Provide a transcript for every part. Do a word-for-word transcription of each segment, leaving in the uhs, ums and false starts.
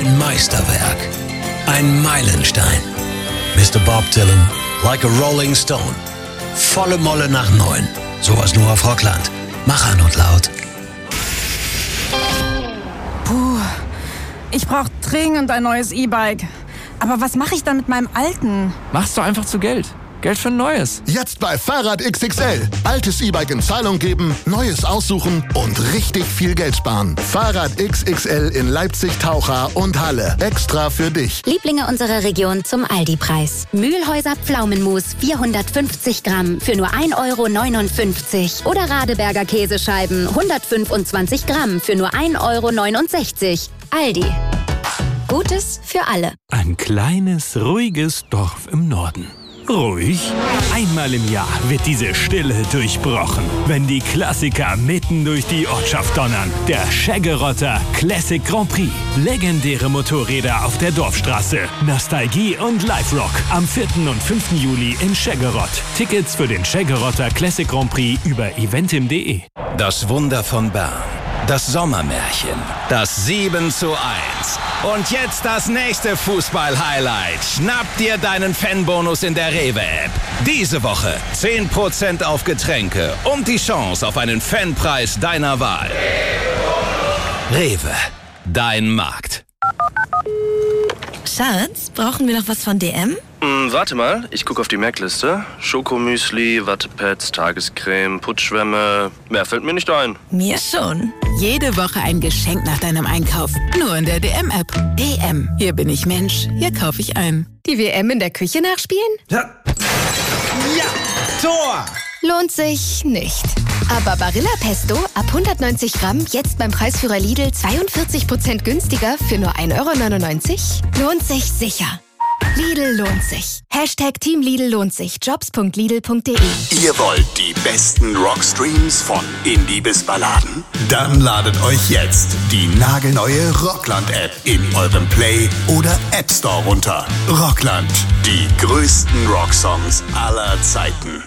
Ein Meisterwerk. Ein Meilenstein. Mister Bob Dylan, like a rolling stone. Volle Molle nach neun. Sowas nur auf Rockland. Mach an und laut. Puh, ich brauche dringend ein neues E-Bike. Aber was mache ich dann mit meinem alten? Machst du einfach zu Geld. Geld für ein neues. Jetzt bei Fahrrad X X L. Altes E-Bike in Zahlung geben, neues aussuchen und richtig viel Geld sparen. Fahrrad X X L in Leipzig, Taucha und Halle. Extra für dich. Lieblinge unserer Region zum Aldi-Preis. Mühlhäuser Pflaumenmus vierhundertfünfzig Gramm für nur ein Euro neunundfünfzig. Oder Radeberger Käsescheiben hundertfünfundzwanzig Gramm für nur ein Euro neunundsechzig. Aldi. Gutes für alle. Ein kleines, ruhiges Dorf im Norden. Ruhig? Einmal im Jahr wird diese Stille durchbrochen, wenn die Klassiker mitten durch die Ortschaft donnern. Der Scheggerotter Classic Grand Prix. Legendäre Motorräder auf der Dorfstraße. Nostalgie und Live-Rock. Am vierten und fünften Juli in Scheggerott. Tickets für den Scheggerotter Classic Grand Prix über eventim punkt de. Das Wunder von Bern. Das Sommermärchen. Das sieben zu eins. Und jetzt das nächste Fußball-Highlight. Schnapp dir deinen Fanbonus in der Rewe-App. Diese Woche zehn Prozent auf Getränke und die Chance auf einen Fanpreis deiner Wahl. Rewe, dein Markt. Schatz, brauchen wir noch was von D M? Hm, warte mal, ich gucke auf die Merkliste. Schokomüsli, Wattepads, Tagescreme, Putzschwämme. Mehr fällt mir nicht ein. Mir schon. Jede Woche ein Geschenk nach deinem Einkauf. Nur in der D M-App. D M. Hier bin ich Mensch. Hier kaufe ich ein. Die W M in der Küche nachspielen? Ja. Ja. Tor! Lohnt sich nicht. Aber Barilla Pesto ab hundertneunzig Gramm jetzt beim Preisführer Lidl zweiundvierzig Prozent günstiger für nur ein Euro neunundneunzig? Lohnt sich sicher. Lidl lohnt sich. Hashtag Team Lidl lohnt sich. Jobs punkt lidl punkt de. Ihr wollt die besten Rockstreams von Indie bis Balladen? Dann ladet euch jetzt die nagelneue Rockland-App in eurem Play- oder App Store runter. Rockland, die größten Rocksongs aller Zeiten.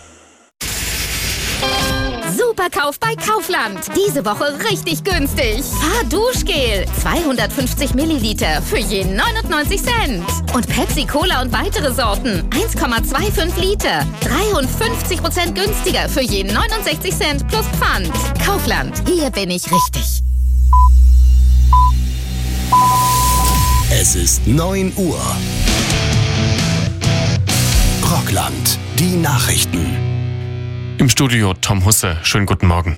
Superkauf bei Kaufland. Diese Woche richtig günstig. Fahrduschgel. zweihundertfünfzig Milliliter für je neunundneunzig Cent. Und Pepsi Cola und weitere Sorten. eins Komma fünfundzwanzig Liter. dreiundfünfzig Prozent günstiger für je neunundsechzig Cent plus Pfand. Kaufland. Hier bin ich richtig. Es ist neun Uhr. Rockland. Die Nachrichten. Im Studio Tom Husse. Schönen guten Morgen.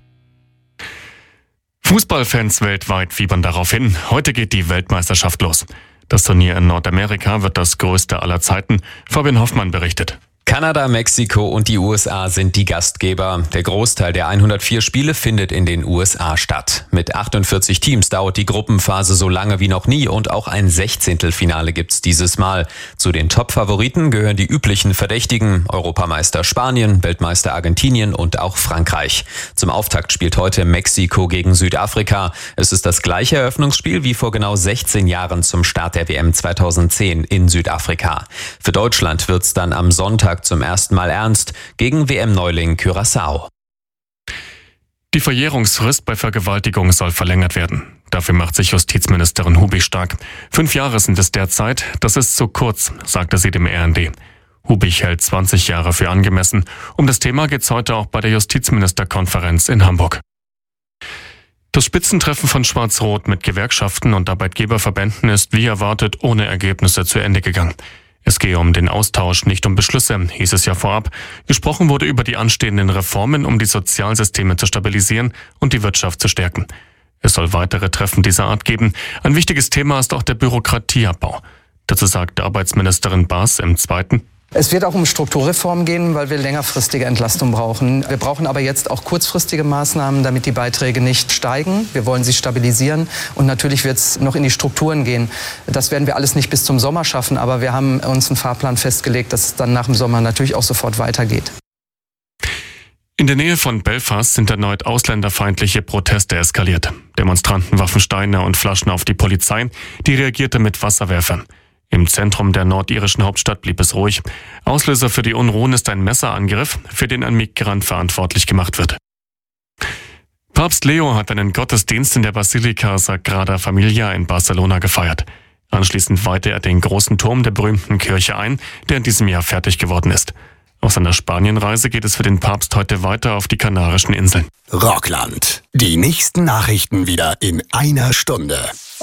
Fußballfans weltweit fiebern darauf hin. Heute geht die Weltmeisterschaft los. Das Turnier in Nordamerika wird das größte aller Zeiten. Fabian Hoffmann berichtet. Kanada, Mexiko und die U S A sind die Gastgeber. Der Großteil der hundertvier Spiele findet in den U S A statt. Mit achtundvierzig Teams dauert die Gruppenphase so lange wie noch nie und auch ein Sechzehntelfinale gibt's dieses Mal. Zu den Top-Favoriten gehören die üblichen Verdächtigen: Europameister Spanien, Weltmeister Argentinien und auch Frankreich. Zum Auftakt spielt heute Mexiko gegen Südafrika. Es ist das gleiche Eröffnungsspiel wie vor genau sechzehn Jahren zum Start der W M zweitausendzehn in Südafrika. Für Deutschland wird's dann am Sonntag zum ersten Mal ernst gegen W M-Neuling Curaçao. Die Verjährungsfrist bei Vergewaltigung soll verlängert werden. Dafür macht sich Justizministerin Hubig stark. Fünf Jahre sind es derzeit. Das ist zu kurz, sagte sie dem R N D. Hubig hält zwanzig Jahre für angemessen. Um das Thema geht es heute auch bei der Justizministerkonferenz in Hamburg. Das Spitzentreffen von Schwarz-Rot mit Gewerkschaften und Arbeitgeberverbänden ist wie erwartet ohne Ergebnisse zu Ende gegangen. Es gehe um den Austausch, nicht um Beschlüsse, hieß es ja vorab. Gesprochen wurde über die anstehenden Reformen, um die Sozialsysteme zu stabilisieren und die Wirtschaft zu stärken. Es soll weitere Treffen dieser Art geben. Ein wichtiges Thema ist auch der Bürokratieabbau. Dazu sagte Arbeitsministerin Baas im Zweiten: Es wird auch um Strukturreformen gehen, weil wir längerfristige Entlastung brauchen. Wir brauchen aber jetzt auch kurzfristige Maßnahmen, damit die Beiträge nicht steigen. Wir wollen sie stabilisieren und natürlich wird es noch in die Strukturen gehen. Das werden wir alles nicht bis zum Sommer schaffen, aber wir haben uns einen Fahrplan festgelegt, dass es dann nach dem Sommer natürlich auch sofort weitergeht. In der Nähe von Belfast sind erneut ausländerfeindliche Proteste eskaliert. Demonstranten warfen Steine und Flaschen auf die Polizei, die reagierte mit Wasserwerfern. Im Zentrum der nordirischen Hauptstadt blieb es ruhig. Auslöser für die Unruhen ist ein Messerangriff, für den ein Migrant verantwortlich gemacht wird. Papst Leo hat einen Gottesdienst in der Basilika Sagrada Familia in Barcelona gefeiert. Anschließend weihte er den großen Turm der berühmten Kirche ein, der in diesem Jahr fertig geworden ist. Auf seiner Spanienreise geht es für den Papst heute weiter auf die Kanarischen Inseln. Rockland. Die nächsten Nachrichten wieder in einer Stunde.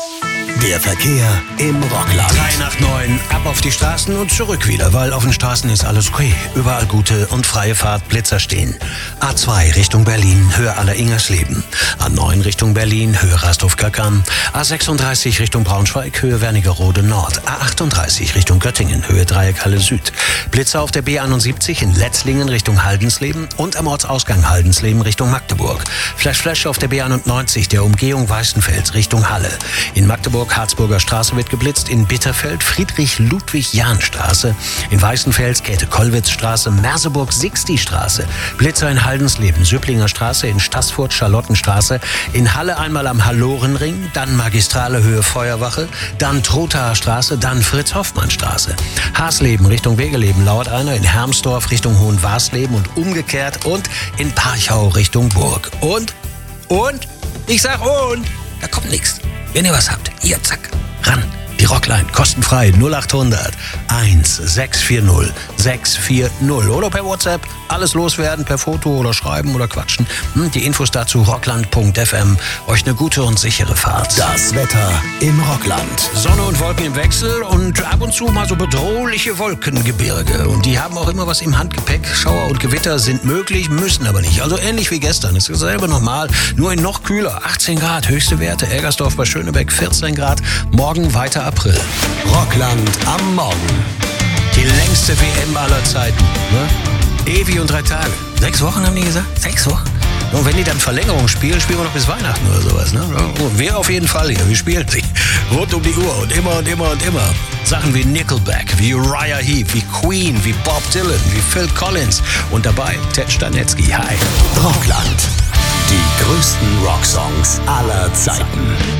Der Verkehr im Rockland. Drei nach neun, ab auf die Straßen und zurück wieder, weil auf den Straßen ist alles okay. Überall gute und freie Fahrt, Blitzer stehen. A zwei Richtung Berlin, Höhe Aller-Ingersleben. A neun Richtung Berlin, Höhe Rasthof-Kackern. A sechsunddreißig Richtung Braunschweig, Höhe Wernigerode Nord. A achtunddreißig Richtung Göttingen, Höhe Dreieckhalle Süd. Blitzer auf der B einundsiebzig in Letzlingen Richtung Haldensleben und am Ortsausgang Haldensleben Richtung Magdeburg. Flash Flash auf der B einundneunzig, der Umgehung Weißenfels Richtung Halle. In Magdeburg Harzburger Straße wird geblitzt, in Bitterfeld Friedrich-Ludwig-Jahn-Straße, in Weißenfels Käthe-Kollwitz-Straße, Merseburg-Sixty-Straße, Blitzer in Haldensleben, Süpplinger Straße, in Staßfurt Charlottenstraße, in Halle einmal am Hallorenring, dann Magistrale Höhe Feuerwache, dann Trothaer Straße, dann Fritz-Hoffmann-Straße. Haasleben Richtung Wegeleben lauert einer, in Hermsdorf Richtung Hohenwarsleben und umgekehrt und in Parchau Richtung Burg. Und, und, ich sag und, da kommt nichts. Wenn ihr was habt, hier, zack, ran. Die Rockline, kostenfrei, null achthundert eins sechs vier null sechs vier null. Oder per WhatsApp, alles loswerden, per Foto oder schreiben oder quatschen. Die Infos dazu, rockland punkt f m. Euch eine gute und sichere Fahrt. Das Wetter im Rockland. Sonne und Wolken im Wechsel und ab und zu mal so bedrohliche Wolkengebirge. Und die haben auch immer was im Handgepäck. Schauer und Gewitter sind möglich, müssen aber nicht. Also ähnlich wie gestern. Es ist dasselbe normal, nur in noch kühler. achtzehn Grad, höchste Werte. Eggersdorf bei Schönebeck, vierzehn Grad. Morgen weiter April. Rockland am Morgen. Die längste W M aller Zeiten. Ne? Ewig und drei Tage. Sechs Wochen haben die gesagt? Sechs Wochen? Und wenn die dann Verlängerung spielen, spielen wir noch bis Weihnachten oder sowas. Ne? Wir auf jeden Fall hier. Wir spielen sie rund um die Uhr und immer und immer und immer. Sachen wie Nickelback, wie Uriah Heep, wie Queen, wie Bob Dylan, wie Phil Collins. Und dabei Ted Stanetzky. Hi. Rockland. Die größten Rocksongs aller Zeiten.